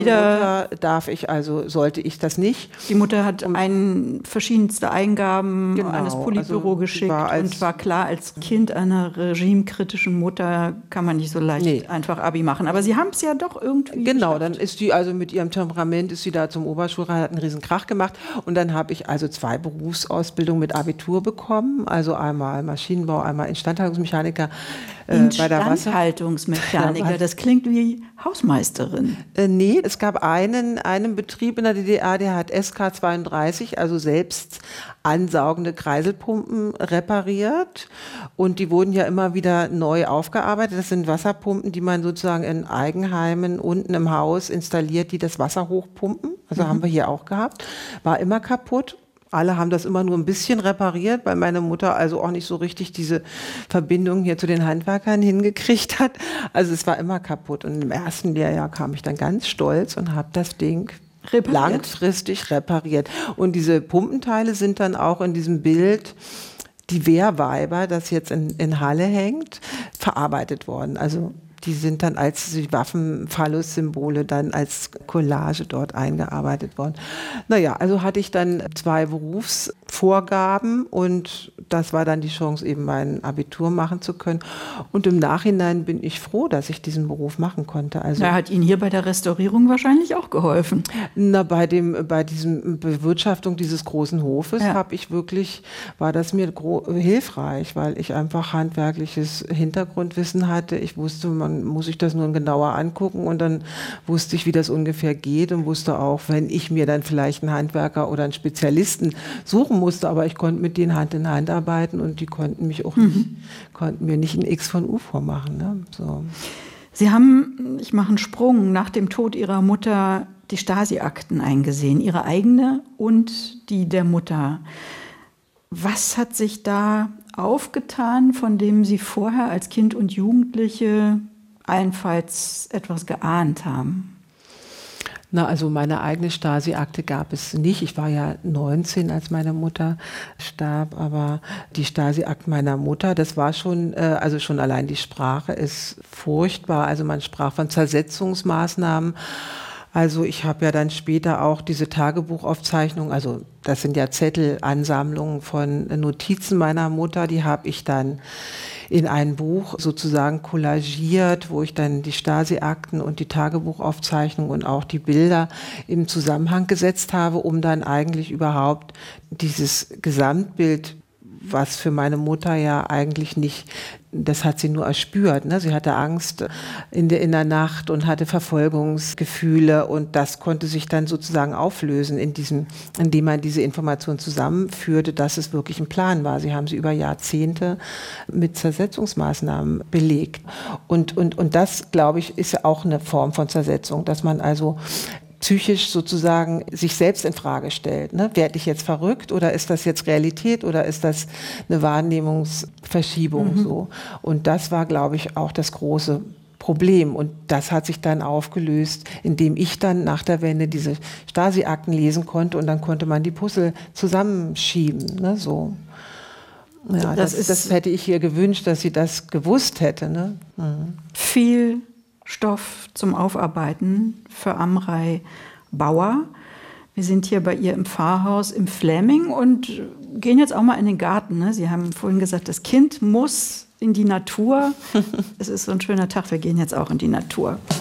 Mutter sollte ich das nicht. Die Mutter hat verschiedenste Eingaben an das Politbüro geschickt und war klar, als Kind einer regimekritischen Mutter kann man nicht so leicht einfach Abi machen. Aber Sie haben es ja doch irgendwie geschafft. Dann ist sie also mit ihrem Temperament, ist sie da zum Oberschulrat, hat einen riesen Krach gemacht und dann habe ich also 2 Berufsausbildungen mit Abitur bekommen, also einmal Maschinenbau, einmal Instandhaltungsmechaniker. Instandhaltungsmechaniker, das klingt wie Hausmeisterin. Nee, es gab einen Betrieb in der DDR, der hat SK32, also selbst ansaugende Kreiselpumpen repariert und die wurden ja immer wieder neu aufgearbeitet. Das sind Wasserpumpen, die man sozusagen in Eigenheimen unten im Haus installiert, die das Wasser hochpumpen. Also haben wir hier auch gehabt. War immer kaputt. Alle haben das immer nur ein bisschen repariert, weil meine Mutter also auch nicht so richtig diese Verbindung hier zu den Handwerkern hingekriegt hat. Also es war immer kaputt. Und im ersten Lehrjahr kam ich dann ganz stolz und habe das Ding langfristig repariert. Und diese Pumpenteile sind dann auch in diesem Bild, die Wehrweiber, das jetzt in Halle hängt, verarbeitet worden. Also die sind dann als Waffen-Phallus-Symbole dann als Collage dort eingearbeitet worden. Naja, also hatte ich dann 2 Berufsvorgaben und das war dann die Chance, eben mein Abitur machen zu können. Und im Nachhinein bin ich froh, dass ich diesen Beruf machen konnte. Also, hat Ihnen hier bei der Restaurierung wahrscheinlich auch geholfen. Bei diesem Bewirtschaftung dieses großen Hofes war das mir hilfreich, weil ich einfach handwerkliches Hintergrundwissen hatte. Ich wusste, man muss sich das nur genauer angucken und dann wusste ich, wie das ungefähr geht und wusste auch, wenn ich mir dann vielleicht einen Handwerker oder einen Spezialisten suchen musste, aber ich konnte mit denen Hand in Hand arbeiten und die konnten mir nicht ein X von U vormachen. Ne? So. Sie haben, ich mache einen Sprung, nach dem Tod Ihrer Mutter die Stasi-Akten eingesehen, Ihre eigene und die der Mutter. Was hat sich da aufgetan, von dem Sie vorher als Kind und Jugendliche allenfalls etwas geahnt haben? Also meine eigene Stasi-Akte gab es nicht. Ich war ja 19, als meine Mutter starb, aber die Stasi-Akte meiner Mutter, das war schon, also schon allein die Sprache ist furchtbar. Also man sprach von Zersetzungsmaßnahmen. Also ich habe ja dann später auch diese Tagebuchaufzeichnungen, also das sind ja Zettelansammlungen von Notizen meiner Mutter, die habe ich dann in ein Buch sozusagen kollagiert, wo ich dann die Stasi-Akten und die Tagebuchaufzeichnungen und auch die Bilder im Zusammenhang gesetzt habe, um dann eigentlich überhaupt dieses Gesamtbild, was für meine Mutter ja eigentlich nicht, das hat sie nur erspürt. Ne? Sie hatte Angst in der Nacht und hatte Verfolgungsgefühle und das konnte sich dann sozusagen auflösen, indem man diese Information zusammenführte, dass es wirklich ein Plan war. Sie haben sie über Jahrzehnte mit Zersetzungsmaßnahmen belegt. Und das, glaube ich, ist auch eine Form von Zersetzung, dass man also psychisch sozusagen sich selbst in Frage stellt. Ne? Werde ich jetzt verrückt oder ist das jetzt Realität oder ist das eine Wahrnehmungsverschiebung? So? Und das war, glaube ich, auch das große Problem. Und das hat sich dann aufgelöst, indem ich dann nach der Wende diese Stasi-Akten lesen konnte und dann konnte man die Puzzle zusammenschieben. Ne? So. Ja, das hätte ich ihr gewünscht, dass sie das gewusst hätte. Ne? Viel Stoff zum Aufarbeiten für Amrei Bauer. Wir sind hier bei ihr im Pfarrhaus im Fläming und gehen jetzt auch mal in den Garten. Ne? Sie haben vorhin gesagt, das Kind muss in die Natur. Es ist so ein schöner Tag, wir gehen jetzt auch in die Natur.